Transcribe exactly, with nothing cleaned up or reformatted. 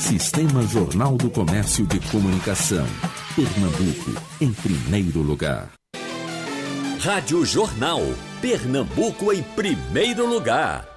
Sistema Jornal do Comércio de Comunicação. Pernambuco, em primeiro lugar. Rádio Jornal. Pernambuco em primeiro lugar.